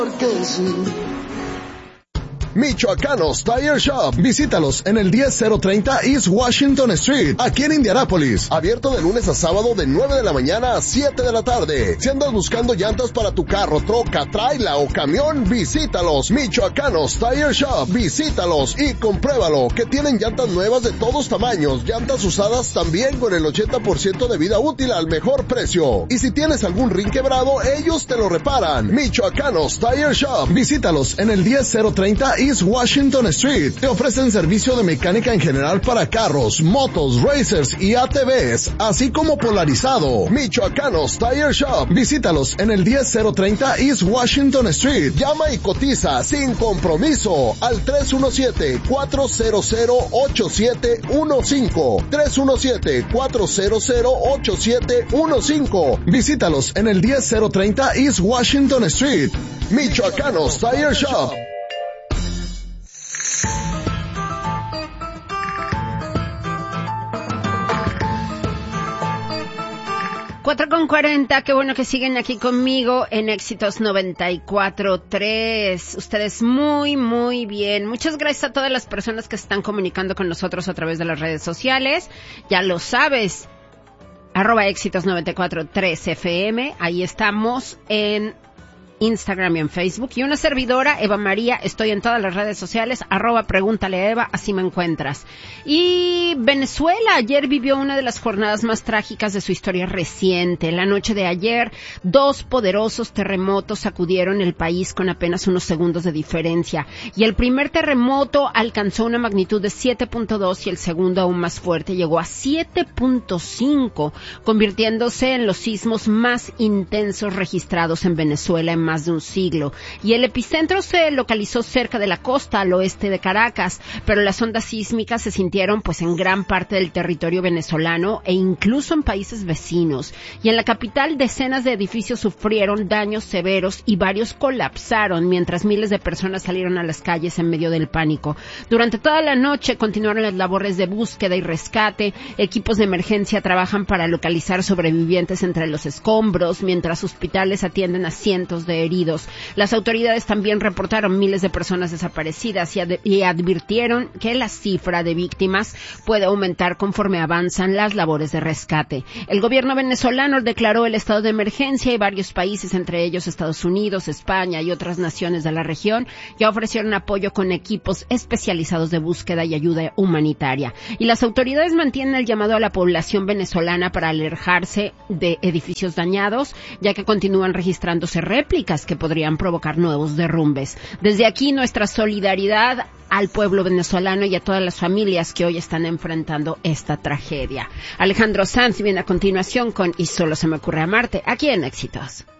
Michoacanos Tire Shop. Visítalos en el 10030 East Washington Street, aquí en Indianápolis. Abierto de lunes a sábado de 9 de la mañana a 7 de la tarde. Si andas buscando llantas para tu carro, troca, tráiler o camión, visítalos. Michoacanos Tire Shop. Visítalos y compruébalo, que tienen llantas nuevas de todos tamaños, llantas usadas también con el 80% de vida útil al mejor precio. Y si tienes algún rin quebrado, ellos te lo reparan. Michoacanos Tire Shop. Visítalos en el 10030 East Washington Street. Te ofrecen servicio de mecánica en general para carros, motos, racers y ATVs, así como polarizado. Michoacanos Tire Shop. Visítalos en el 10030 East Washington Street. Llama y cotiza sin compromiso al 317-400-8715. 317-400-8715. Visítalos en el 10030 East Washington Street. Michoacanos Tire Shop. 4:40, qué bueno que siguen aquí conmigo en Éxitos 94.3. Ustedes muy, muy bien. Muchas gracias a todas las personas que se están comunicando con nosotros a través de las redes sociales. Ya lo sabes, @Éxitos 94.3 FM. Ahí estamos en Instagram y en Facebook. Y una servidora, Eva María, estoy en todas las redes sociales, @Pregúntale a Eva, así me encuentras. Y Venezuela ayer vivió una de las jornadas más trágicas de su historia reciente. La noche de ayer, 2 poderosos terremotos sacudieron el país con apenas unos segundos de diferencia. Y el primer terremoto alcanzó una magnitud de 7.2 y el segundo, aún más fuerte, llegó a 7.5, convirtiéndose en los sismos más intensos registrados en Venezuela en más de un siglo. Y el epicentro se localizó cerca de la costa al oeste de Caracas, pero las ondas sísmicas se sintieron pues en gran parte del territorio venezolano e incluso en países vecinos. Y en la capital decenas de edificios sufrieron daños severos y varios colapsaron mientras miles de personas salieron a las calles en medio del pánico. Durante toda la noche continuaron las labores de búsqueda y rescate. Equipos de emergencia trabajan para localizar sobrevivientes entre los escombros, mientras hospitales atienden a cientos de heridos. Las autoridades también reportaron miles de personas desaparecidas y advirtieron que la cifra de víctimas puede aumentar conforme avanzan las labores de rescate. El gobierno venezolano declaró el estado de emergencia y varios países, entre ellos Estados Unidos, España y otras naciones de la región, ya ofrecieron apoyo con equipos especializados de búsqueda y ayuda humanitaria. Y las autoridades mantienen el llamado a la población venezolana para alejarse de edificios dañados, ya que continúan registrándose réplicas que podrían provocar nuevos derrumbes. Desde aquí nuestra solidaridad al pueblo venezolano y a todas las familias que hoy están enfrentando esta tragedia. Alejandro Sanz viene a continuación con Y solo se me ocurre amarte, aquí en Éxitos.